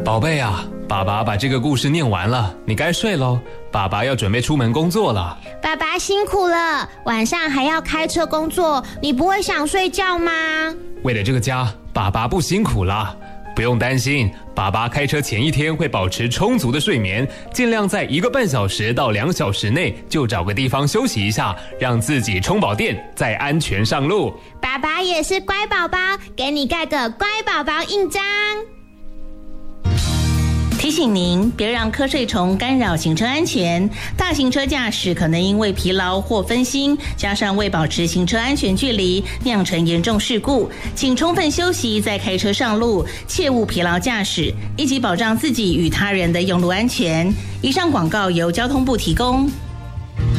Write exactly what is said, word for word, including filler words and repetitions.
宝贝啊，爸爸把这个故事念完了，你该睡咯，爸爸要准备出门工作了。 爸爸辛苦了，晚上还要开车工作，你不会想睡觉吗？ 为了这个家，爸爸不辛苦了。不用担心，爸爸开车前一天会保持充足的睡眠，尽量在一个半小时到两小时内就找个地方休息一下，让自己充饱电，再安全上路。 爸爸也是乖宝宝，给你盖个乖宝宝印章。 提醒您，别让瞌睡虫干扰行车安全。大型车驾驶可能因为疲劳或分心，加上未保持行车安全距离，酿成严重事故。请充分休息再开车上路，切勿疲劳驾驶，一起保障自己与他人的用路安全。以上广告由交通部提供。